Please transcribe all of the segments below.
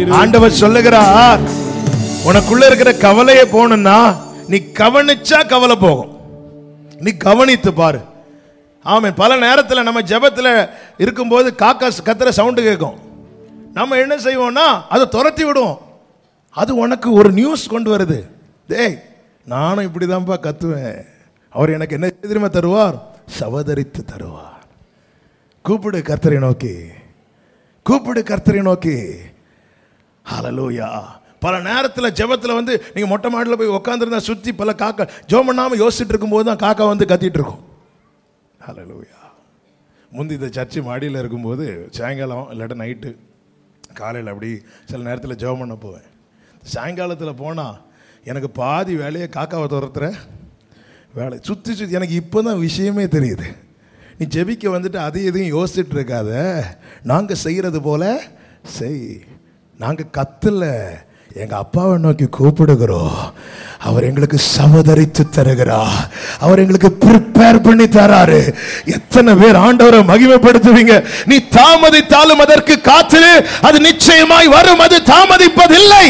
ஆண்டவர் சொல்லுகிறார், உனக்குள்ள இருக்கிற கவலையை போகணும்னா நீ கவனிச்சா கவலை போகும். நீ கவனித்து பாரு. ஆமென். பல நேரத்தில் நம்ம ஜெபத்தில் இருக்கும்போது காக்கா கத்துற சவுண்டு கேட்கும். நம்ம என்ன செய்வோம்னா அதை துரத்தி விடுவோம். அது உனக்கு ஒரு நியூஸ் கொண்டு வருது. டேய், நானும் இப்படி தான்ப்பா கத்துவேன், அவர் எனக்கு என்ன தெரியுமா தருவார்? சவதரித்து தருவார். கூப்பிடு கர்த்தரை நோக்கி, கூப்பிடு கர்த்தரை நோக்கி. ஹல்லேலூயா. பல நேரத்தில் ஜெபத்தில் வந்து நீங்கள் மொட்டை மாடியில் போய் உட்காந்துருந்தா சுற்றி பல காக்கா ஜெபம் பண்ணாமல் யோசிச்சுட்டு இருக்கும்போது தான் காக்கா வந்து கத்திட்டு இருக்கும். ஹல்லேலூயா. முந்தி இந்த சர்ச்சு மாடியில் இருக்கும்போது சாயங்காலம் இல்லாட்ட நைட்டு காலையில் அப்படி சில நேரத்தில் ஜெபம் பண்ண போவேன். சாயங்காலத்தில் போனால் எனக்கு பாதி வேலையை காக்காவை துரத்துற வேலை. சுற்றி சுற்றி எனக்கு இப்போ தான் விஷயமே தெரியுது. நீ ஜெபிக்க வந்துட்டு அதையும் இதையும் யோசிச்சுட்டு இருக்காத. நாங்கள் செய்கிறது போல செய். நாங்கள் கத்தில் எங்கள் அப்பாவை நோக்கி கூப்பிடுகிறோம். அவர் எங்களுக்கு சமதரித்து தருகிறார். அவர் எங்களுக்கு ப்ரிப்பேர் பண்ணி தராரு. எத்தனை பேர் ஆண்டவரை மகிமைப்படுத்துவீங்க? நீ தாமதித்தாலும் அதற்கு காத்திரு, அது நிச்சயமாய் வரும், அது தாமதிப்பதில்லை.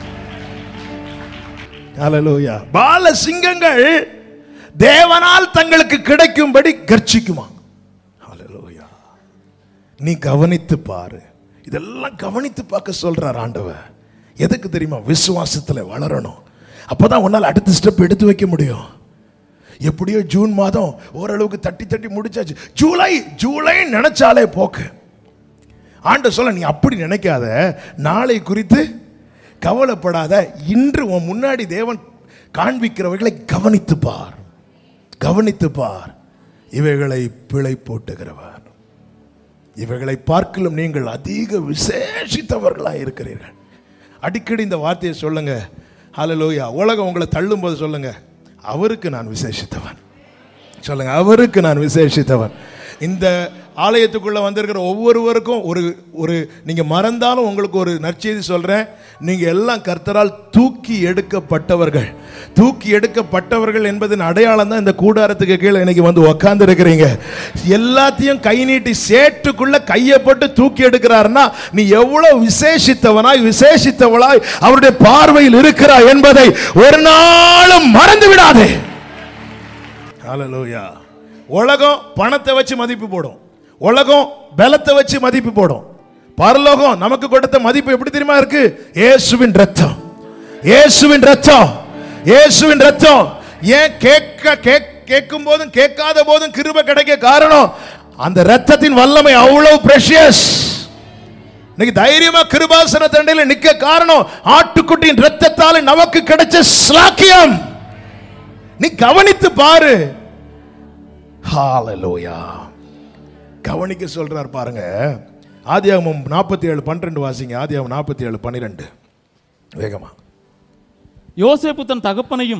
ஹல்லேலூயா. பால சிங்கங்கள் தேவனால் தங்களுக்கு கிடைக்கும்படி கர்ச்சிக்குமா. ஹல்லேலூயா. நீ கவனித்து பாரு. இதெல்லாம் கவனித்து பார்க்க சொல்றார் ஆண்டவர். எதுக்கு தெரியுமா? விசுவாசத்தில் வளரணும். அப்பதான் உன்னால் அடுத்த ஸ்டெப் எடுத்து வைக்க முடியும். எப்படியோ ஜூன் மாதம் ஓரளவுக்கு தட்டி தட்டி முடிச்சாச்சு. ஜூலை நினைச்சாலே போக்கு. ஆண்டவர் சொல்ல, நீ அப்படி நினைக்காத, நாளை குறித்து கவலைப்படாத. இன்று உன் முன்னாடி தேவன் காண்பிக்கிறவர்களை கவனித்து பார், கவனித்து பார். இவைகளை பிழை போட்டுகிறவர். இவைகளை பார்க்கலும் நீங்கள் அதிக விசேஷித்தவர்களாக இருக்கிறீர்கள். அடிக்கடி இந்த வார்த்தையை சொல்லுங்க. ஹல்லேலூயா. உலகம் உங்களை தள்ளும் போது சொல்லுங்க, அவருக்கு நான் விசேஷித்தவன். சொல்லுங்க, அவருக்கு நான் விசேஷித்தவன். இந்த ஆலயத்துக்குள்ள வந்திருக்கிற ஒவ்வொருவருக்கும் ஒரு நீங்க மறந்தாலும் உங்களுக்கு ஒரு நற்செய்தி சொல்றேன். நீங்க எல்லாம் கர்த்தரால் தூக்கி எடுக்கப்பட்டவர்கள். தூக்கி எடுக்கப்பட்டவர்கள் என்பதன் அடையாளம் தான் இந்த கூடாரத்துக்கு கீழே இன்னைக்கு வந்து உட்கார்ந்து இருக்கிறீங்க. எல்லாத்தையும் கை நீட்டி சேட்டுக்குள்ள கையை போட்டு தூக்கி எடுக்கிறாருன்னா நீ எவ்வளவு விசேஷித்தவனாய் விசேஷித்தவளாய் அவருடைய பார்வையில் இருக்கிறாய் என்பதை ஒரு நாளும் மறந்து விடாதே. ஹல்லேலூயா. உலகம் பணத்தை வச்சு மதிப்பு போடும், உலகம் பலத்தை வச்சு மதிப்பு போடும். பரலோகம் நமக்கு கொடுத்த மதிப்பு எப்படி தெரியுமா இருக்கு? இயேசுவின் ரத்தம், இயேசுவின் ரத்தம், இயேசுவின் ரத்தம். ஏன் கேட்கும் போதும் கேட்காத போதும் கிருபை கிடைக்க காரணம் அந்த ரத்தத்தின் வல்லமை அவ்வளவு பிரஷியஸ். இன்னைக்கு தைரியமா கிருபாசன தண்டையில் நிக்க காரணம் ஆட்டுக்குட்டியின் ரத்தத்தால் நமக்கு கிடைச்ச ஸ்லாக்கியம். நீ கவனித்து பாரு. ஹல்லேலூயா. கவனிக்க சொல்றார் பாருங்க. ஆதியாகமம் 47:12 வாசிங்க. ஆதியாகமம் 47:12 வேகமா. யோசேப்பு தன் தகப்பனையும்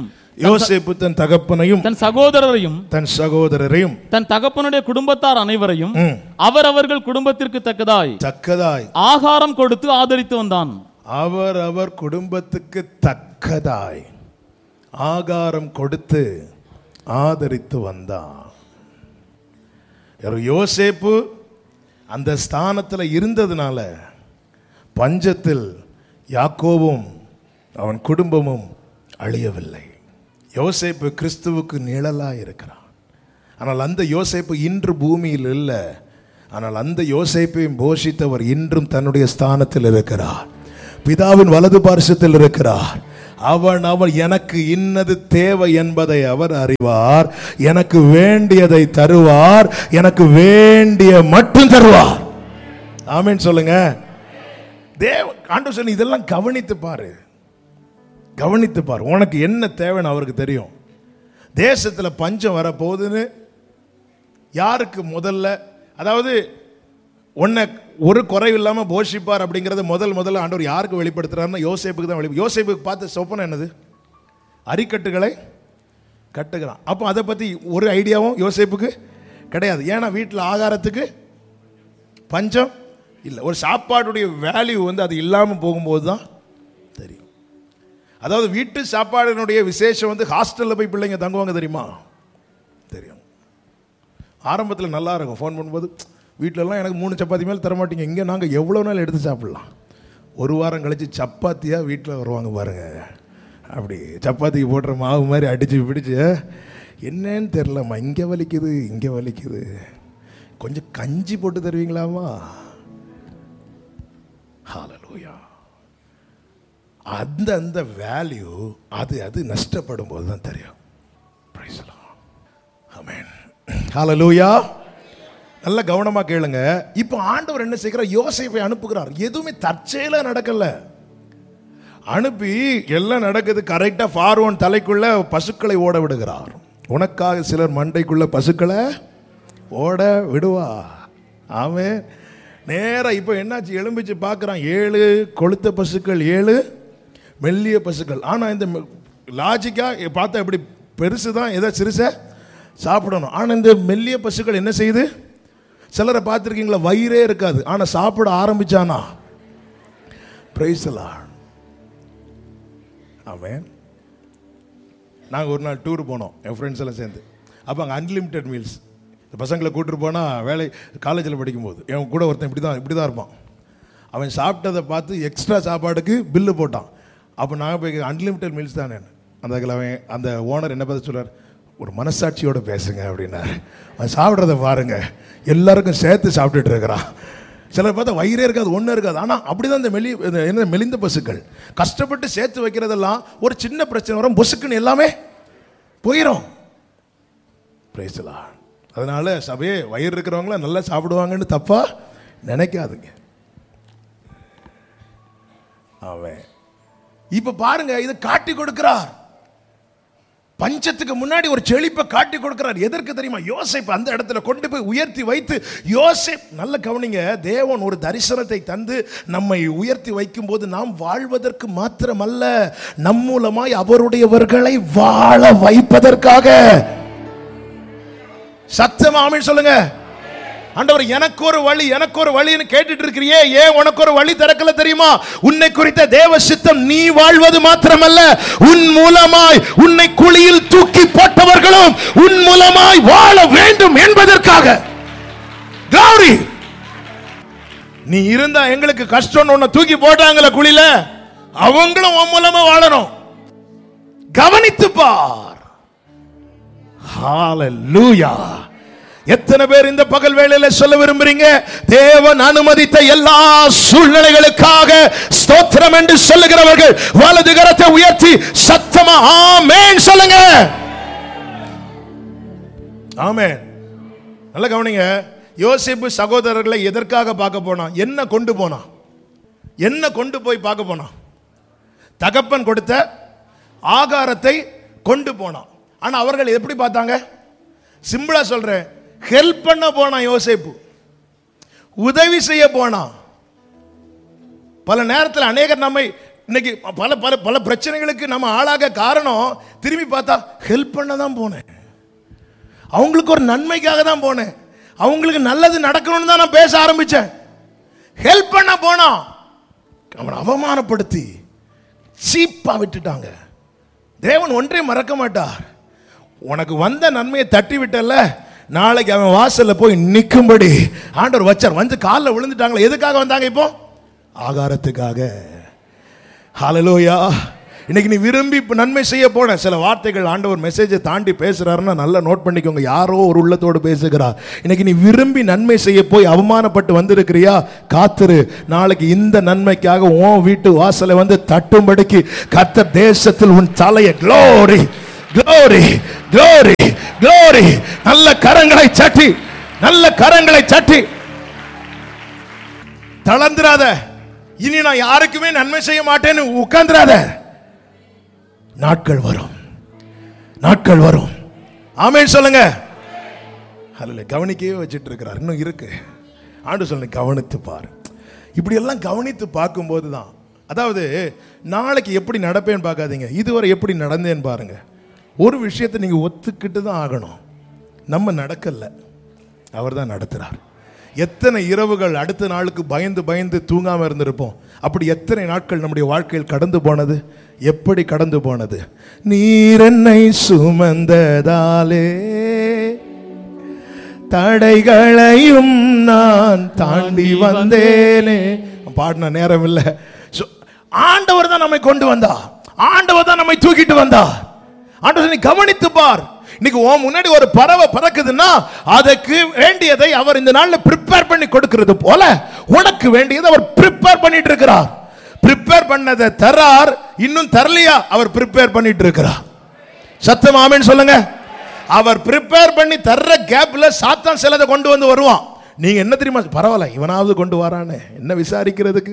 தன் சகோதரரையும் தன் தகப்பனுடைய குடும்பத்தார் அனைவரையும் அவரவர்கள் குடும்பத்திற்கு தக்கதாய் ஆகாரம் கொடுத்து ஆதரித்து வந்தான். அவர் குடும்பத்துக்கு தக்கதாய் ஆகாரம் கொடுத்து ஆதரித்து வந்தான். யோசேப்பு அந்த ஸ்தானத்தில் இருந்ததுனால பஞ்சத்தில் யாக்கோபும் அவன் குடும்பமும் அழியவில்லை. யோசேப்பு கிறிஸ்துவுக்கு நிழலா இருக்கிறான். ஆனால் அந்த யோசேப்பு இன்று பூமியில் இல்லை. ஆனால் அந்த யோசேப்பையும் போஷித்தவர் இன்றும் தன்னுடைய ஸ்தானத்தில் இருக்கிறார். பிதாவின் வலது பார்சத்தில் இருக்கிறார். அவன் எனக்கு இன்னது தேவை என்பதை அவர் அறிவார். எனக்கு வேண்டியதை தருவார். எனக்கு வேண்டிய மட்டும் தருவார். ஆமென் சொல்லுங்க. ஆண்டவர் சொல்லி இதெல்லாம் கவனித்து பாரு, கவனித்து பாரு. உனக்கு என்ன தேவைன்னு அவருக்கு தெரியும். தேசத்தில் பஞ்சம் வர போகுதுன்னு யாருக்கு முதல்ல, அதாவது உன்னை ஒரு குறைவு இல்லாமல் போஷிப்பார் அப்படிங்கிறத முதல்ல ஆண்டவர் யாருக்கு வெளிப்படுத்துறாருன்னா யோசேப்புக்கு தான் யோசேப்புக்கு பார்த்த சொப்பனம் என்னது? அரிக்கட்டுகளை கட்டுகிறான். அப்போ அதை பற்றி ஒரு ஐடியாவும் யோசேப்புக்கு கிடையாது. ஏன்னா வீட்டில் ஆகாரத்துக்கு பஞ்சம் இல்லை. ஒரு சாப்பாடுடைய வேல்யூ வந்து அது இல்லாமல் போகும்போது தான் தெரியும். அதாவது வீட்டு சாப்பாடுனுடைய விசேஷம் வந்து ஹாஸ்டலில் போய் பிள்ளைங்க தங்குவாங்க தெரியுமா? தெரியும். ஆரம்பத்தில் நல்லா இருக்கும். ஃபோன் பண்ணும்போது வீட்டிலலாம் எனக்கு 3 சப்பாத்தி மேலே தரமாட்டீங்க, இங்கே நாங்கள் எவ்வளோ நாள் எடுத்து சாப்பிட்லாம். ஒரு வாரம் கழிச்சு சப்பாத்தியா வீட்டில் வருவாங்க பாருங்க. அப்படி சப்பாத்திக்கு போடுற மாவு மாதிரி அடிச்சு பிடிச்சு, என்னன்னு தெரிலம்மா, இங்கே வலிக்குது இங்கே வலிக்குது, கொஞ்சம் கஞ்சி போட்டு தருவீங்களாமா. ஹல்லேலூயா. அந்த வேல்யூ அது நஷ்டப்படும் போது தான் தெரியும். Praise the Lord. ஆமென். ஹல்லேலூயா. நல்ல கவனமா கேளுங்க. இப்போ ஆண்டவர் என்ன செய்கிறார்? யோசேப்பை அனுப்புகிறார். எதுவுமே தற்செயலா நடக்கல. அனுப்பி எல்லாம் நடக்குது கரெக்டா. பார்வோன் தலைக்குள்ள பசுக்களை ஓட விடுகிறார். உனக்காக சிலர் மண்டைக்குள்ள பசுக்களை ஓட விடுவா. ஆமென். நேரா இப்போ என்னாச்சு? எலும்பிச்சு பார்க்குறான். 7 கொளுத்த பசுக்கள், 7 மெல்லிய பசுக்கள். ஆனால் இந்த லாஜிக்காக பார்த்தா எப்படி பெருசு தான், எதை சிறுசை சாப்பிடணும். ஆனால் இந்த மெல்லிய பசுக்கள் என்ன செய்யுது? சிலரை பார்த்துருக்கீங்களா, வயிறே இருக்காது, ஆனால் சாப்பிட ஆரம்பிச்சானா. Praise the Lord. ஆமென். நாங்கள் ஒரு நாள் டூர் போனோம் என் ஃப்ரெண்ட்ஸ் எல்லாம் சேர்ந்து. அப்போ அங்கே அன்லிமிட்டெட் மீல்ஸ். இந்த பசங்களை கூப்பிட்டு போனால், வேலை காலேஜில் படிக்கும்போது என் கூட ஒருத்தன் இப்படி தான் இருப்பான். அவன் சாப்பிட்டதை பார்த்து எக்ஸ்ட்ரா சாப்பாடுக்கு பில்லு போட்டான். அப்போ நாங்கள் போய் அன்லிமிட்டெட் மீல்ஸ் தானே. அந்த ஓனர் என்ன பார்த்து சொல்கிறார், ஒரு மனசாட்சியோடு பேசுங்க அப்படின்னாரு. அவன் சாப்பிட்றத பாருங்க, எல்லாருக்கும் சேர்த்து சாப்பிட்டுட்டு இருக்கிறான். சிலர் பார்த்தா வயிறே இருக்காது, ஒன்றும் இருக்காது. ஆனால் அப்படி தான் இந்த மெலிந்த பசுக்கள் கஷ்டப்பட்டு சேர்த்து வைக்கிறதெல்லாம் ஒரு சின்ன பிரச்சனை வரும், பொசுக்குன்னு எல்லாமே போயிடும். Praise the Lord. அதனால சபையே வயிறு இருக்கிறவங்கள நல்லா சாப்பிடுவாங்கன்னு தப்பா நினைக்காதுங்க. அவன் இப்ப பாருங்க, இதை காட்டி கொடுக்கிறார். பஞ்சத்துக்கு முன்னாடி ஒரு செழிப்பை காட்டி கொடுக்கிறார். எதற்கு தெரியுமா? யோசேப்பு அந்த இடத்துல கொண்டு போய் உயர்த்தி வைத்து, யோசேப் நல்ல கவனிங்க, தேவன் ஒரு தரிசனத்தை தந்து நம்மை உயர்த்தி வைக்கும் போது நாம் வாழ்வதற்கு மாத்திரமல்ல, நம் மூலமாய் அவருடையவர்களை வாழ வைப்பதற்காக. சத்தமா ஆமென் சொல்லுங்க. ஆண்டவர் எனக்கு ஒரு வழின்னு கேட்டுட்டு இருக்கிறியே, ஏன் உனக்கு ஒரு வழி திறக்கல தெரியுமா? உன்னை குறித்த தேவ சித்தம் நீ வாழ்வது மாத்திரமல்ல, உன் மூலமாய் உன்னை குழியில் தூக்கி போட்டவர்களும் உன் மூலமாய் வாழ வேண்டும் என்பதற்காக. glory. நீ இருந்தா எங்களுக்கு கஷ்டம், உன்னை தூக்கி போட்டாங்களே குழியில, அவங்களும் உன் மூலமா வாழணும். கவனித்து பார். ஹalleluya. எத்தனை பேர் இந்த பகல் வேளையில சொல்ல விரும்புறீங்க, தேவன் அனுமதித்த எல்லா சூழ்நிலைகளுக்காக ஸ்தோத்திரம் என்று சொல்லுகிறவர்கள் வலது கரத்தை உயர்த்தி சத்தமா ஆமென் சொல்லுங்க. ஆமென். நல்ல கவனிங்க. யோசேப்பு சகோதரர்களை எதற்காக பார்க்க போனான்? என்ன கொண்டு போனான்? என்ன கொண்டு போய் பார்க்க போனான்? தகப்பன் கொடுத்த ஆகாரத்தை கொண்டு போனான். ஆனா அவர்கள் எப்படி பார்த்தாங்க? சிம்பிளா சொல்றேன், ஹெல்ப் பண்ண போனான். யோசேப்பு உதவி செய்ய போனான். பல நேரத்தில் அநேகர் நம்மை இன்னைக்கு பல பல பல பிரச்சனைகளுக்கு நம்ம ஆளாக காரணம், திரும்பி பார்த்தா ஹெல்ப் பண்ண தான் போனேன், அவங்களுக்கு ஒரு நன்மைக்காக தான் போனேன், அவங்களுக்கு நல்லது நடக்கணும்னு தான் நான் பேச ஆரம்பிச்சேன். ஹெல்ப் பண்ண போனான், அவனை அவமானப்படுத்தி சீப்பா விட்டுட்டாங்க. தேவன் ஒன்றே மறக்க மாட்டார். உனக்கு வந்த நன்மையை தட்டி விட்டல, நாளைக்கு அவன் வாசல்ல போய் நிற்கும்படி ஆண்டவர் வச்சார். வந்து காலில் விழுந்துட்டாங்களே, எதுக்காக வந்தாங்க? இப்போ ஆகாரத்துக்காக. ஹல்லேலூயா. இன்னைக்கு நீ விரும்பி நன்மை செய்ய போன சில வார்த்தைகள் ஆண்டவர் மெசேஜை தாண்டி பேசுறாருன்னா நல்லா நோட் பண்ணிக்கோங்க. யாரோ ஒரு உள்ளத்தோடு பேசுகிறார். இன்னைக்கு நீ விரும்பி நன்மை செய்ய போய் அவமானப்பட்டு வந்திருக்கிறியா? காத்திரு, நாளைக்கு இந்த நன்மைக்காக உன் வீட்டு வாசலை வந்து தட்டும்படிக்கு கர்த்தர் தேசத்தில் உன் தலையை க்ளோரி க்ளோரி க்ளோரி க்ளோரி நல்ல கரங்களை சட்டி, நல்ல கரங்களை சட்டி. தளர்ந்துராத. இனி நான் யாருக்குமே நன்மை செய்ய மாட்டேன்னு உட்கார்ந்துராத. நாட்கள் வரும், நாட்கள் வரும். ஆமென் சொல்லுங்க. அல்ல கவனிக்கவே வச்சிட்டு இருக்கிறார். இன்னும் இருக்கு. ஆண்டு சொல்லுங்க, கவனித்து பாரு. இப்படி எல்லாம் கவனித்து பார்க்கும்போது தான், அதாவது நாளைக்கு எப்படி நடப்பேன்னு பார்க்காதீங்க, இதுவரை எப்படி நடந்தேன்னு பாருங்க. ஒரு விஷயத்தை நீங்க ஒத்துக்கிட்டு தான் ஆகணும். நம்ம நடக்கல, அவர் தான் நடத்துறார். எத்தனை இரவுகள் அடுத்த நாளுக்கு பயந்து பயந்து தூங்காம இருந்திருப்போம். அப்படி எத்தனை நாட்கள் நம்முடைய வாழ்க்கையில் கடந்து போனது, எப்படி கடந்து போனது. நீர் என்னை சுமந்ததாலே தடைகளையும் நான் தாண்டி வந்தேனே. பாடின நேரம் இல்லை. ஆண்டவர் தான் நம்மை கொண்டு வந்தார், ஆண்டவர் தான் நம்மை தூக்கிட்டு வந்தார். ஆண்டவர் நீ கவனித்து பார். இன்னைக்கு உன் முன்னாடி ஒரு பறவை பறக்குதுன்னா அதுக்கு வேண்டியதை அவர் இந்த நாள்ல ப்ரிப்பேர் பண்ணி கொடுக்கிறது போல உனக்கு வேண்டியதை அவர் ப்ரிப்பேர் பண்ணிட்டு இருக்கிறார். ப்ரிப்பேர் பண்ணதை தரார், இன்னும் தரலையா அவர் ப்ரிப்பேர் பண்ணிட்டு இருக்கிறார். சத்தம் ஆமென் சொல்லுங்க. அவர் ப்ரிப்பேர் பண்ணி தர்ற கேப்ல சாத்தான் சிலதை கொண்டு வந்து வருவான். நீங்க என்ன தெரியுமா, பரவாயில்ல இவனாவது கொண்டு வரானே என்ன விசாரிக்கிறதுக்கு.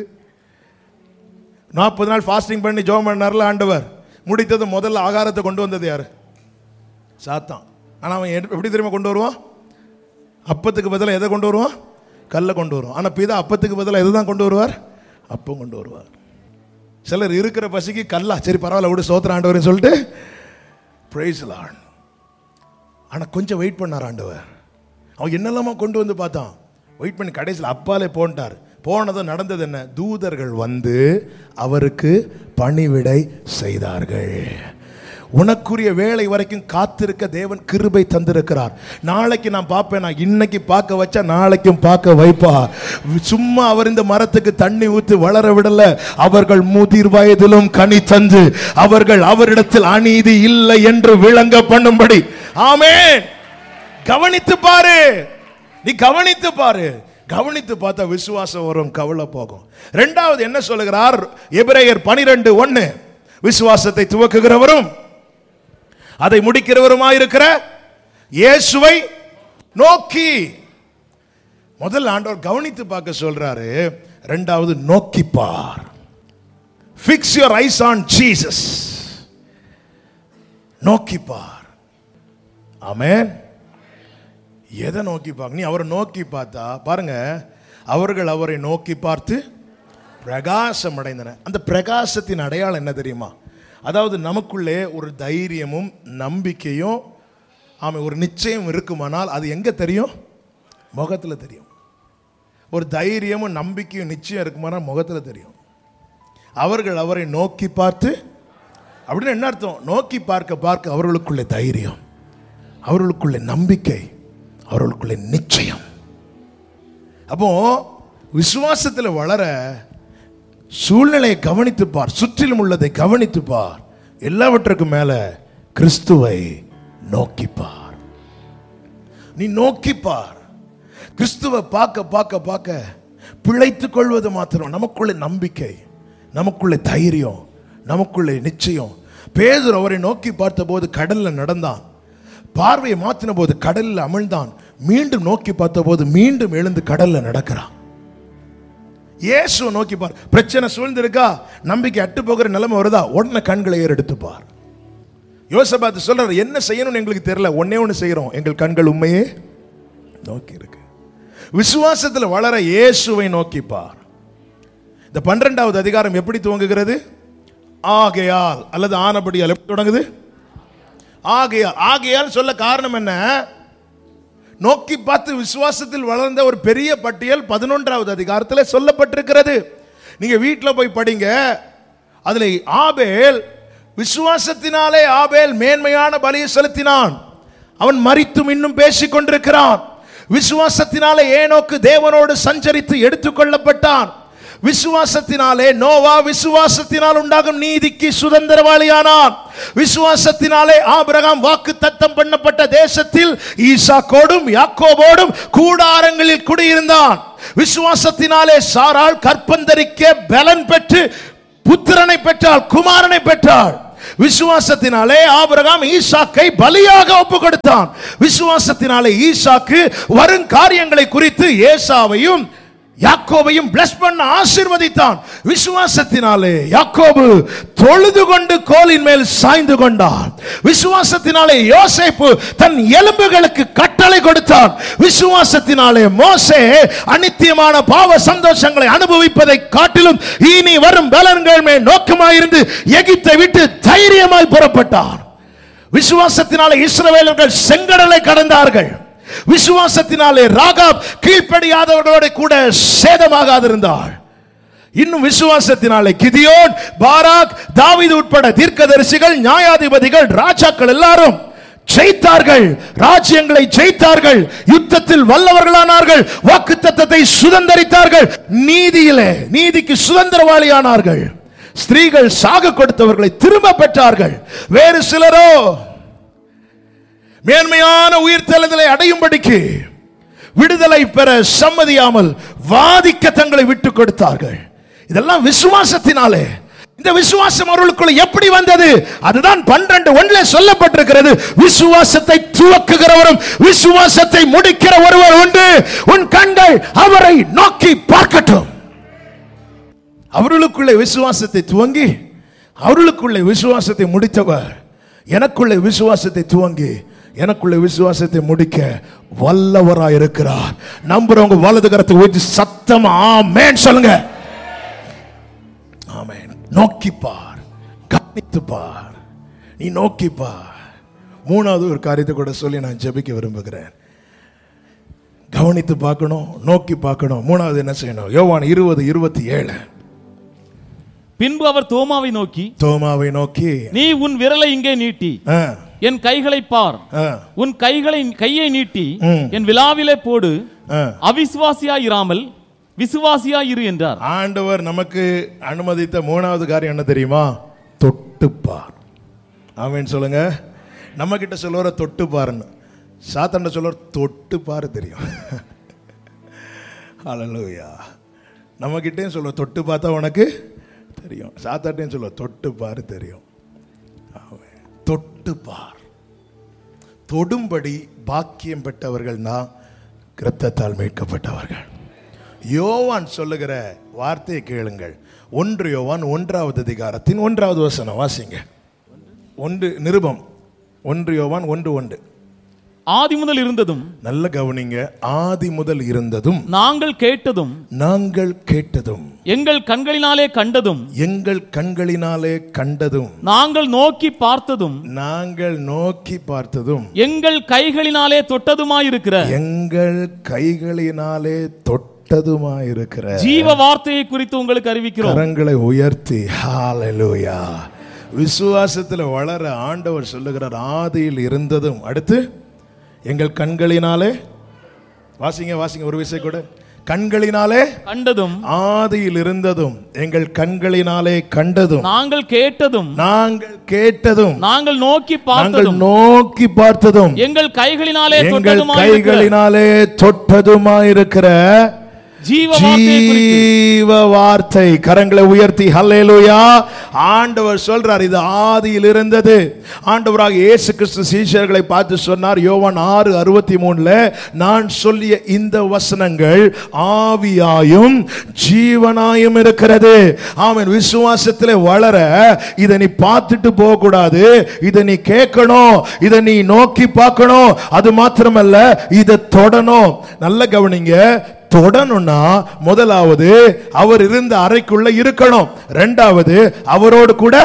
40 நாள் ஃபாஸ்டிங் பண்ணி ஜெபம் பண்ணார்ல ஆண்டவர், முடித்தது முதல்ல ஆகாரத்தை கொண்டு வந்தது யாரு? சாத்தான். ஆனால் அவன் எப்படி தெரியுமா கொண்டு வருவான்? அப்பத்துக்கு பதிலாக எதை கொண்டு வருவான்? கல்லை கொண்டு வருவான். ஆனால் பிதா அப்பத்துக்கு பதிலாக எது தான் கொண்டு வருவார்? அப்பம் கொண்டு வருவார். சிலர் இருக்கிற பசிக்கு கல்லா, சரி பரவாயில்ல விடு சோத்திர ஆண்டவர்னு சொல்லிட்டு பிரைஸ் லார்ட். ஆனால் கொஞ்சம் வெயிட் பண்ணார் ஆண்டவர். அவன் என்னெல்லாமா கொண்டு வந்து பார்த்தான், வெயிட் பண்ணி கடைசியில் அப்பாலே போன்ட்டார். போனதும் நடந்தது என்ன? தூதர்கள் வந்து அவருக்கு பணிவிடை செய்தார்கள். உனக்குரிய வேலை வரைக்கும் காத்திருக்க தேவன் கிருபை தந்திருக்கிறார். நாளைக்கு நான் பார்ப்பேன், நான் இன்னைக்கு பார்க்க வச்சா நாளைக்கும் பார்க்க வைப்பா. சும்மா அவர் இந்த மரத்துக்கு தண்ணி ஊற்றி வளர விடல, அவர்கள் முதிர் வயதிலும் கனி தந்து அவர்கள் அவரிடத்தில் அநீதி இல்லை என்று விளங்க பண்ணும்படி. ஆமென். கவனித்து பாரு, நீ கவனித்து பாரு. கவனித்து பார்த்தா விசுவாசம் வரும், கவலை போகும். இரண்டாவது என்ன சொல்லுகிறார்? எபிரேயர் 12:1 விசுவாசத்தை துவக்குகிறவரும் அதை முடிக்கிறவருமாயிருக்கிற இயேசுவை நோக்கி. முதல் ஆண்டவர் கவனித்து பார்க்க சொல்றாரு, இரண்டாவது நோக்கி பார். Fix your eyes on Jesus. நோக்கி பார். ஆமென். எதை நோக்கி பார்க்க? நீ அவரை நோக்கி பார்த்தா பாருங்க, அவர்கள் அவரை நோக்கி பார்த்து பிரகாசம் அடைந்தன. அந்த பிரகாசத்தின் அடையாளம் என்ன தெரியுமா? அதாவது நமக்குள்ளே ஒரு தைரியமும் நம்பிக்கையும் ஒரு நிச்சயம் இருக்குமானால் அது எங்க தெரியும்? முகத்தில் தெரியும். ஒரு தைரியமும் நம்பிக்கையும் நிச்சயம் இருக்குமானால் முகத்தில் தெரியும். அவர்கள் அவரை நோக்கி பார்த்து, அப்படின்னு என்ன அர்த்தம்? நோக்கி பார்க்க பார்க்க அவர்களுக்குள்ளே தைரியம், அவர்களுக்குள்ளே நம்பிக்கை, அவர்களுக்குள்ளே நிச்சயம். அப்போ விசுவாசத்தில் வளர சூழ்நிலையை கவனித்து பார், சுற்றிலும் உள்ளதை கவனித்து பார், எல்லாவற்றுக்கும் மேல கிறிஸ்துவை நோக்கி பார். நீ நோக்கி பார். கிறிஸ்துவை பார்க்க பார்க்க பார்க்க பிழைத்துக் கொள்வது மாத்திரம் நமக்குள்ளே நம்பிக்கை, நமக்குள்ளே தைரியம், நமக்குள்ளே நிச்சயம். பேதுரு அவரை நோக்கி பார்த்த போது கடல்ல நடந்தான், பார்வையை மாற்றின போது கடலில் அமிழ்ந்தான். மீண்டும் நோக்கி பார்த்த போது மீண்டும் எழுந்து கடல்ல நடக்கிறான். இயேசு நோக்கி பார். பிரச்சனை சூழ்ந்திருக்கா, நம்பிக்கை அட்டு போகிற நிலைமை வருதா, உடனே கண்களை ஏறெடுத்து பார். யோசபாத் சொல்றாரு, என்ன செய்யணும்னு எங்களுக்கு தெரியல, ஒன்னே ஒன்று செய்யறோம், எங்கள் கண்கள் உண்மையே நோக்கி இருக்கு. விசுவாசத்தில் வளர இயேசுவை நோக்கி பார். இந்த 12வது அதிகாரம் எப்படி துவங்குகிறது? ஆகையால் அல்லது ஆனபடியால். எப்படி தொடங்குது? ஆகையால். ஆகையால் சொல்ல காரணம் என்ன? நோக்கி பார்த்து விசுவாசத்தில் வளர்ந்த ஒரு பெரிய பட்டியல் 11வது அதிகாரத்தில் சொல்லப்பட்டிருக்கிறது. நீங்க வீட்டில் போய் படிங்க. அதில் ஆபேல், விசுவாசத்தினாலே ஆபேல் மேன்மையான பலியை செலுத்தினான், அவன் மரித்தும் இன்னும் பேசிக் கொண்டிருக்கிறான். விசுவாசத்தினாலே ஏனோக்கு தேவனோடு சஞ்சரித்து எடுத்துக்கொள்ளப்பட்டான். விசுவாசத்தினாலே நோவா விசுவாசத்தினால் உண்டாகும் நீதிக்கு சுதந்திரவாளியானான். விசுவாசத்தினாலே ஆபிரகாம் வாக்கு தத்தம் பண்ணப்பட்ட தேசத்தில் ஈசாக்கோடும் யாக்கோபோடும் கூடாரங்களில் குடியிருந்தான். விசுவாசத்தினாலே சாராள் கற்பந்தரிக்க பலன் பெற்று புத்திரனை பெற்றாள், குமாரனை பெற்றாள். விசுவாசத்தினாலே ஆபிரகாம் ஈசாக்கை பலியாக ஒப்பு கொடுத்தான். விசுவாசத்தினாலே ஈசாக்கு வரும் காரியங்களை குறித்து ஏசாவையும் யாக்கோபையும் பிளஸ் பண்ண ஆசீர்வதித்தான். விசுவாசத்தினாலே யாக்கோபு தொழுது கொண்டு கோலின் மேல் சாய்ந்து கொண்டான். விசுவாசத்தினாலே யோசேப்பு தன் எலும்புகளுக்கு கட்டளை கொடுத்தான். விசுவாசத்தினாலே மோசே அநித்தியமான பாவ சந்தோஷங்களை அனுபவிப்பதை காட்டிலும் இனி வரும் பலன்கள் மேல் நோக்கமாயிருந்து எகிப்தை விட்டு தைரியமாய் புறப்பட்டான். விசுவாசத்தினாலே இஸ்ரவேலர்கள் செங்கடலை கடந்தார்கள். விசுவாசத்தினாலே ராகாப் கீழ்ப்படியாதவர்களோட கூட சேதமாகாதிருந்தாள். இன்னும் விசுவாசத்தினாலே கிதியோன், பாராக், தாவீது உட்பட தீர்க்கதரிசிகள், நியாயாதிபதிகள், ராஜாக்கள் எல்லாரும் ஜெயித்தார்கள், ராஜ்யங்களை ஜெயித்தார்கள், யுத்தத்தில் வல்லவர்களானார்கள், வாக்குத்தத்தத்தை சுதந்தரித்தார்கள், நீதிக்கு சுதந்திரவாளியானார்கள். ஸ்திரீகள் சாக கொடுத்தவர்களை திரும்ப பெற்றார்கள். வேறு சிலரோ மேன்மையான உயிர்த்தெழுதலை அடையும்படிக்கு விடுதலை பெற சம்மதியாமல் வாதிக்க தங்களை விட்டுக் கொடுத்தார்கள். இதெல்லாம் விசுவாசத்தினாலே. இந்த விசுவாசம் அவர்களுக்குள்ள எப்படி வந்தது? அதுதான் 12:1 சொல்லப்பட்டிருக்கிறது. விசுவாசத்தை துவக்குகிறவரும் விசுவாசத்தை முடிக்கிற ஒருவர் உண்டு. உன் கண்கள் அவரை நோக்கி பார்க்கட்டும். அவர்களுக்குள்ளே விசுவாசத்தை துவங்கி அவர்களுக்குள்ளே விசுவாசத்தை முடித்தவர் எனக்குள்ளே விசுவாசத்தை துவங்கி எனக்குள்ள விசுவாசத்தை முடிக்க வல்லவராய் இருக்கிறார். நம்புறவங்க வலது கரத்தை உயர்த்தி சத்தமா ஆமென் சொல்லுங்க. ஆமென். நோக்கிப்பார், கவனித்துப்பார், நீ நோக்கிப்பார். மூணாவது ஒரு காரியத்தை கூட சொல்லி நான் ஜெபிக்க விரும்புகிறேன். கவனித்து பார்க்கணும், நோக்கி பார்க்கணும். மூணாவது என்ன செய்யணும்? யோவான் 20:27. பின்பு அவர் தோமாவை நோக்கி நீ உன் விரலை இங்கே நீட்டி என் கைகளை பார், உன் கையை நீட்டி என் விலாவிலே போடு, அவிசுவாசியாய் இராமல் விசுவாசியாய் இரு என்றார். ஆண்டவர் நமக்கு அனுமதித்த மூணாவது காரியம் என்ன தெரியுமா? தொட்டுப்பார். ஆமென் சொல்லுங்க. நம்ம கிட்ட சொல்லுவார தொட்டுப்பாருன்னு, சாத்தாண்ட சொல்லுவார் தொட்டுப்பாரு தெரியும். ஹல்லேலூயா. நம்ம கிட்டேயும் சொல்லுவோம் தொட்டு பார்த்தா உனக்கு தெரியும், சாத்தாட்டையும் சொல்லுவோம் தொட்டு பாரு தெரியும். தொட்டுப்பார். தொடும்படி பாக்கியம் பெற்றவர்கள் தான் இரத்தத்தால் மீட்கப்பட்டவர்கள். யோவான் சொல்லுகிற வார்த்தையை கேளுங்கள். 1 யோவான் 1:1 வாசிங்க. 1 நிருபம் 1 யோவான் 1:1. ஆதி முதல் இருந்ததும், நல்ல கவனிங்க, ஆதி முதல் இருந்ததும் நாங்கள் கேட்டதும் எங்கள் கண்களினாலே கண்டதும் நாங்கள் நோக்கி பார்த்ததும் எங்கள் கைகளினாலே தொட்டதுமாயிருக்கிற ஜீவ வார்த்தையை குறித்து உங்களுக்கு அறிவிக்கிறோம். கரங்களை உயர்த்தி ஹல்லேலூயா. விசுவாசத்தில் வளர ஆண்டவர் சொல்லுகிறார், ஆதியில் இருந்ததும், அடுத்து எங்கள் கண்களினாலே, வாசிங்க ஒரு விஷயம் கூட, கண்களினாலே கண்டதும், ஆதியில் இருந்ததும், எங்கள் கண்களினாலே கண்டதும், நாங்கள் கேட்டதும், நாங்கள் நோக்கி பார்த்ததும், எங்கள் கைகளினாலே தொட்டதுமாயிருக்கிற ஜீவ வார்த்தை. கரங்களை உயர்த்தி ஹல்லேலூயா. ஆண்டவர் சொல்றார், இது ஆதியில் இருந்தது. ஆண்டவராக இயேசு கிறிஸ்து சீஷர்களை பார்த்து சொன்னார், யோவான் 6:63, நான் சொல்லிய இந்த வசனங்கள் ஆவியாயும் ஜீவனாயும் இருக்கிறது. ஆமென். விசுவாசத்திலே வளர இதை நீ பார்த்துட்டு போக கூடாது, இதை நீ கேட்கணும், இதை நீ நோக்கி பார்க்கணும். அது மாத்திரமல்ல, இதை தொடணும். நல்ல கவனிங்க. தொடணும்னா முதலாவது அவர் இருந்த அறைக்குள்ள இருக்கணும், இரண்டாவது அவரோடு கூட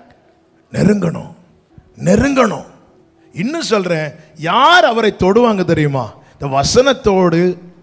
நெருங்கணும். இன்னும் சொல்றேன், யார் அவரை தொடுவாங்க தெரியுமா? இந்த வசனத்தோடு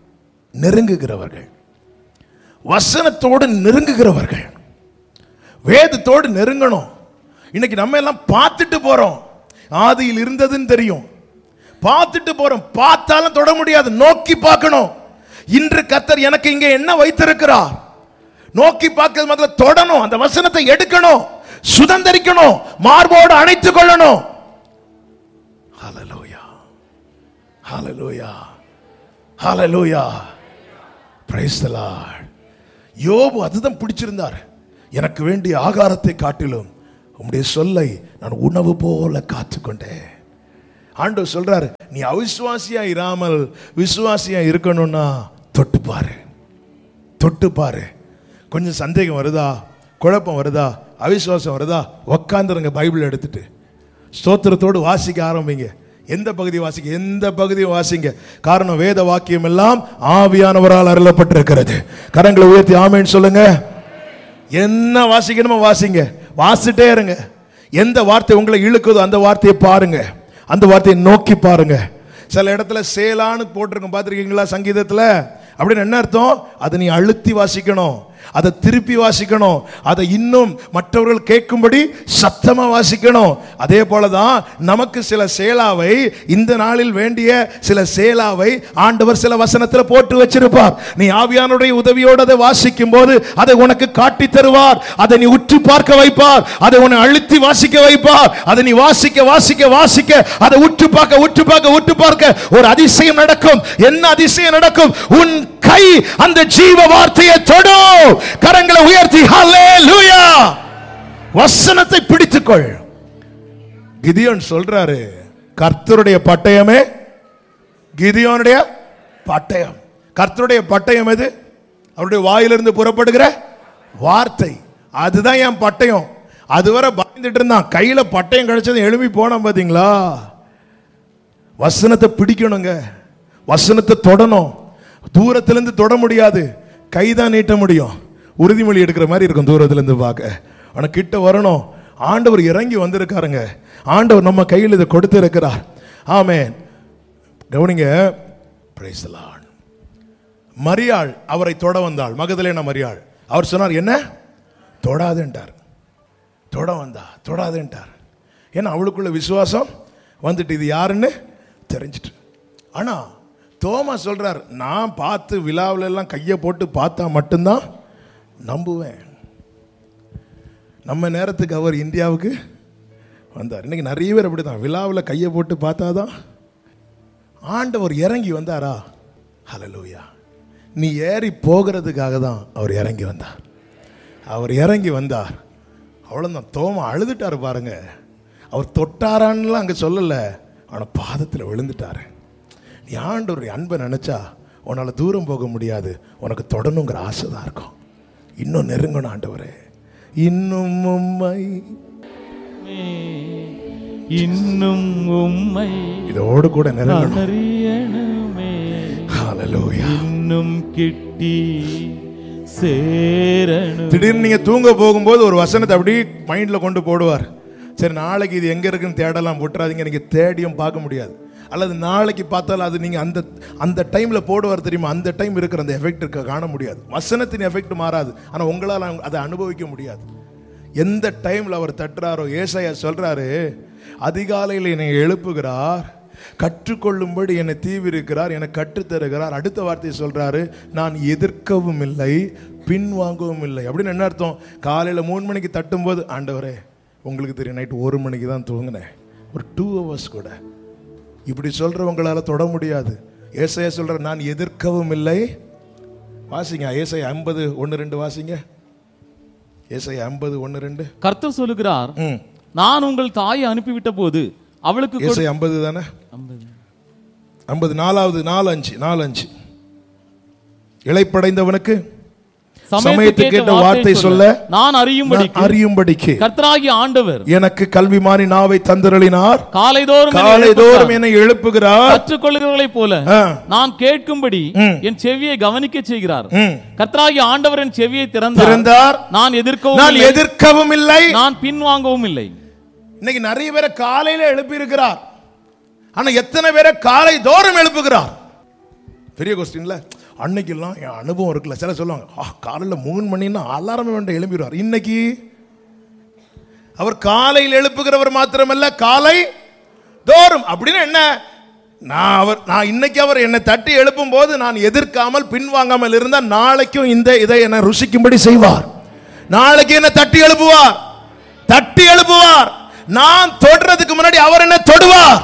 நெருங்குகிறவர்கள், வேதத்தோடு நெருங்கணும். இன்னைக்கு நம்ம எல்லாம் பார்த்துட்டு போறோம், ஆதியில் இருந்ததுன்னு தெரியும், பார்த்துட்டு போறோம், பார்த்தாலும் தொட முடியாது, நோக்கி பார்க்கணும். இன்று கர்த்தர் எனக்கு இங்கே என்ன வைத்திருக்கிறார்? நோக்கி பார்க்கிறது முதல்ல தொடணும், அந்த வசனத்தை எடுக்கணும், சுதந்தரிக்கணும், மார்போடு அணைத்துக் கொள்ளணும். ஹல்லேலூயா, ஹல்லேலூயா, ஹல்லேலூயா. Praise the Lord. யோபு அதுதான் பிடிச்சிருந்தார். எனக்கு வேண்டிய ஆகாரத்தை காட்டிலும் உம்முடைய சொல்லை நான் உணவு போல காத்துக்கொண்டேன். ஆண்டவர் சொல்றாரு, நீ அவிசுவாசியா இராமல் விசுவாசியா இருக்கணும்னா தொட்டு பாரு. கொஞ்சம் சந்தேகம் வருதா, குழப்பம் வருதா, அவிசுவாசம் வருதா, உக்காந்துருங்க, பைபிள் எடுத்துட்டு ஸ்தோத்திரத்தோடு வாசிக்க ஆரம்பிங்க. எந்த பகுதியை வாசிங்க. காரணம், வேத வாக்கியம் எல்லாம் ஆவியானவரால் அருளப்பட்டிருக்கிறது. கரங்களை உயர்த்தி ஆமென் சொல்லுங்க. என்ன வாசிக்கணுமோ வாசிங்க, வாசிட்டே இருங்க. எந்த வார்த்தை உங்களை இழுக்குதோ அந்த வார்த்தையை பாருங்க, அந்த வார்த்தையை நோக்கி பாருங்க. சில இடத்துல சேலான்னு போட்டிருக்கும், பார்த்துருக்கீங்களா? சங்கீதத்தில் அப்படின்னு என்ன அர்த்தம்? அதை நீ அழுத்தி வாசிக்கணும். அதை திருப்பி வாசிக்கணும். அதை இன்னும் மற்றவர்கள் கேட்கும்படி சத்தமா வாசிக்கணும். அதே போலதான் நமக்கு சில சேலாவை, இந்த நாளில் வேண்டிய சில சேலாவை ஆண்டவர் சில வசனத்தில் போட்டு வச்சிருப்பார். நீ ஆவியானுடைய உதவியோடு அதை வாசிக்கும் போது அதை உனக்கு காட்டி தருவார். அதை நீ உற்று பார்க்க வைப்பார். அதை உன்னை அழுத்தி வாசிக்க வைப்பார். அதை நீ வாசிக்க வாசிக்க வாசிக்க அதை உற்று பார்க்க உற்று பார்க்க உற்று பார்க்க ஒரு அதிசயம் நடக்கும். என்ன அதிசயம் நடக்கும்? உன் கை அந்த ஜீவ வார்த்தையை தொடும். கரங்களை உயர்த்தி ஹல்லேலூயா. வசனத்தை பிடித்துக்கொள். கிதியோன் சொல்றாரு, கர்த்தருடைய பட்டயமே கிதியோனுடைய பட்டயம். கர்த்தருடைய பட்டயம் எது? அவருடைய வாயிலிருந்து புறப்படுகிற வார்த்தை. அதுதான் என் பட்டயம். அதுவரை பயந்துட்டு இருந்தான். கையில பட்டயம் கிடைச்சது எழுப்பி போன பாத்தீங்களா? வசனத்தை பிடிக்கணுங்க. வசனத்தை தொடணும். தூரத்திலிருந்து தொட முடியாது, கைதான் நீட்ட முடியும். உறுதிமொழி எடுக்கிற மாதிரி இருக்கும் தூரத்திலிருந்து பார்க்க. ஆனா கிட்ட வரணும். ஆண்டவர் இறங்கி வந்திருக்காருங்க. ஆண்டவர் நம்ம கையில் இதை கொடுத்து இருக்கிறார். ஆமென். கவனிங்க. Praise the Lord. மரியாள் அவரை தொட வந்தாள். மகதலேனா மரியாள். அவர் சொன்னார், என்ன தொடாதேன்ட்டார். தொட வந்தா தொடாதேன்ட்டார். ஏன்னா அவளுக்குள்ள விசுவாசம் வந்துட்டு, இது யாருன்னு தெரிஞ்சிட்டு. ஆனா தோமா சொல்றார், நான் பார்த்து விழாவில எல்லாம் கையை போட்டு பார்த்தா மட்டும்தான் நம்புவேன். நம்ம நேரத்துக்கு அவர் இந்தியாவுக்கு வந்தார். இன்னைக்கு நிறைய பேர் அப்படிதான், விழாவில் கையை போட்டு பார்த்தாதான். ஆண்டவர் இறங்கி வந்தாரா? ஹல்லேலூயா. நீ ஏறி போகிறதுக்காக தான் அவர் இறங்கி வந்தார். அவர் இறங்கி வந்தார். அவ்வளோதான். தோமா அழுதுட்டாரு பாருங்க. அவர் தொட்டாரான்லாம் அங்கே சொல்லலை, ஆனால் பாதத்தில் விழுந்துட்டாரு. நீ ஆண்டவருடைய அன்பை நினைச்சா உன்னால் தூரம் போக முடியாது. உனக்கு தொடணுங்கிற ஆசை தான் இருக்கும். இன்னும் நெருங்கணும் ஆண்டவரே. இன்னும் உம்மை இன்னும் உம்மை இதோடு கூட நெருங்கணும். ஹல்லேலூயா. இன்னும் கிட்டி சேரணும். திடீர்னு நீங்க தூங்க போகும்போது ஒரு வசனத்தை அப்படியே மைண்ட்ல கொண்டு போடுவார். சரி, நாளைக்கு இது எங்க இருக்குன்னு தேடலாம். போட்டுறாதீங்க. நீங்க தேடியும் பார்க்க முடியாது. அல்லது நாளைக்கு பார்த்தாலும் அது நீங்க அந்த டைம்ல போடுவார் தெரியுமா? அந்த டைம் இருக்கிற அந்த எஃபெக்ட் காண முடியாது. வசனத்தின் எஃபெக்ட் மாறாது, ஆனா உங்களால் அதை அனுபவிக்க முடியாது. எந்த டைம்ல அவர் தட்டுறாரோ. ஏசாயா சொல்றாரு, அதிகாலையில் என்னை எழுப்புகிறார், கற்றுக்கொள்ளும்படி என்னை தீவிரிக்கிறார், என்னை கற்றுத்தருகிறார். அடுத்த வார்த்தையை சொல்றாரு, நான் எதிர்க்கவும் இல்லை பின்வாங்கவும் இல்லை. அப்படின்னு என்ன அர்த்தம்? காலையில் 3 மணிக்கு தட்டும் போது, ஆண்டவரே உங்களுக்கு தெரியும் நைட்டு 1 மணிக்கு தான் தூங்கினேன், ஒரு 2 hours கூட. இப்படி சொல்றவங்களால தொட முடியாது. ஏசாயா சொல்ற, நான் எதிர்க்கவும் இல்லை. வாசிங்க ஏசாயா 50:1-2 வாசிங்க. ஏசாயா 50:1-2. கர்த்தர் சொல்லுகிறார், நான் உங்கள் தாயை அனுப்பிவிட்ட போது அவளுக்கு. ஏசாயா 50 தானே? 50 4-5 இளைப்படைந்தவனுக்கு சமயத்தை கேட்ட வார்த்தை சொல்ல நான் அறியும்படிக்கு கர்த்தராகிய ஆண்டவர் எனக்கு கல்விமானி நாவை தந்தருளினார். காலைதோறும் என்னை எழுப்புகிறார். கற்றுக்கொள்கிறவர்களைப் போல நான் கேட்கும்படி என் செவியை கவனிக்க செய்கிறார். கர்த்தராகிய ஆண்டவர் என் செவியை திறந்தார். நான் எதிர்க்கவும் இல்லை, நான் பின்வாங்கவும் இல்லை. இன்னைக்கு நிறைய பேரை காலையில எழுப்பி இருக்கிறார். ஆனா எத்தனை பேரை காலை தோறும் எழுப்புகிறார்? பெரிய கொஸ்டின்ல. அன்னைக்கெல்லாம் என் அனுபவம் இருக்குல்ல. சில சொல்லுவாங்க, காலையில் 3 மணின்னா அலாரமே வேண்டாம் எழுப்பிடுவார். இன்னைக்கு அவர் காலையில் எழுப்புகிறவர் மாத்திரமல்ல, காலை தோறும். அப்படின்னு என்ன? நான் இன்னைக்கு அவர் என்னை தட்டி எழுப்பும் போது நான் எதிர்க்காமல் பின்வாங்காமல் இருந்தால் நாளைக்கும் இதை என்னை ருசிக்கும்படி செய்வார். நாளைக்கு என்ன தட்டி எழுப்புவார். நான் தொடுறதுக்கு முன்னாடி அவர் என்ன தொடுவார்.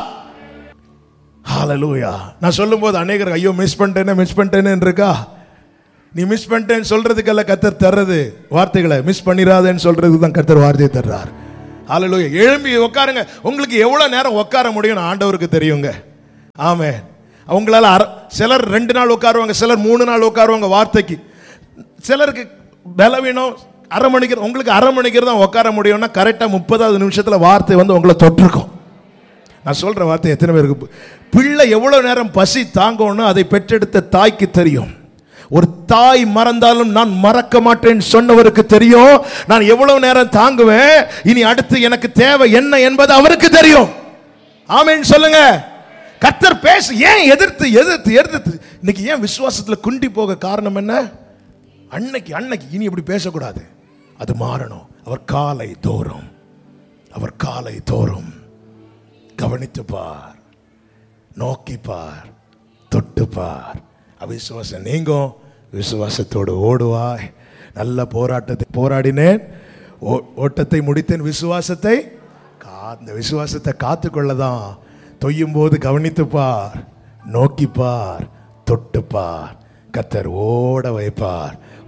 ஹல்லேலூயா. நான் சொல்லும்போது அநேகர் ஐயோ மிஸ் பண்ணிட்டேன்னு இருக்கா? நீ மிஸ் பண்ணிட்டேன்னு சொல்றதுக்கல்ல கர்த்தர் தர்றது வார்த்தைகளை, மிஸ் பண்ணிராதேன்னு சொல்றதுக்கு தான் கர்த்தர் வார்த்தையை தர்றார். ஹல்லேலூயா. எழும்பி உட்காருங்க. உங்களுக்கு எவ்வளவு நேரம் உட்கார முடியும் ஆண்டவருக்கு தெரியுங்க. ஆமென். அவங்களால சிலர் 2 நாள் உட்காருவாங்க, சிலர் 3 நாள் உட்காருவாங்க வார்த்தைக்கு. சிலருக்கு பலவீனம், அரை மணிக்கு. உங்களுக்கு அரை மணிக்கு தான் உட்கார முடியும்னா கரெக்டா 30வது நிமிஷத்துல வார்த்தை வந்து உங்களை தொட்டிருக்கும். நான் சொல்ற வார்த்தை எத்தனை பேருக்கு? பிள்ளை எவ்வளவு நேரம் பசி தாங்கணும் அதை பெற்றெடுத்த தாய்க்கு தெரியும். ஒரு தாய் மறந்தாலும் நான் மறக்க மாட்டேன் சொன்னவருக்கு தெரியும் நான் எவ்வளவு நேரம் தாங்குவேன், இனி அடுத்து எனக்கு தேவை என்ன என்பது அவருக்கு தெரியும். ஆமென் சொல்லுங்க. கர்த்தர் பேச ஏன் எதிர்த்து இன்னைக்கு ஏன் விசுவாசத்துல குண்டி போக காரணம் என்ன? அன்னைக்கு இனி இப்படி பேசக்கூடாது. அது மாறணும். அவர் காலை தோறும் கவனித்து பார், நோக்கி பார், தொட்டு பார். அவிசுவாசம் நீங்கும். விசுவாசத்தோடு ஓடுவாய். நல்ல போராட்டத்தை போராடினேன், ஓட்டத்தை முடித்தேன், விசுவாசத்தை அந்த விசுவாசத்தை காத்துக்கொள்ளதான். தொய்யும் போது கவனித்து பார், நோக்கி பார், தொட்டு பார். கர்த்தர் ஓட வைப்பார்.